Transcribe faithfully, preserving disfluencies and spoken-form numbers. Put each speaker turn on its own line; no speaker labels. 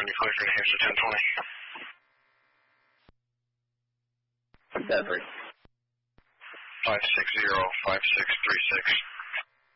when you clear for New Hampshire ten twenty.
Bedford.
five six zero, five six three six.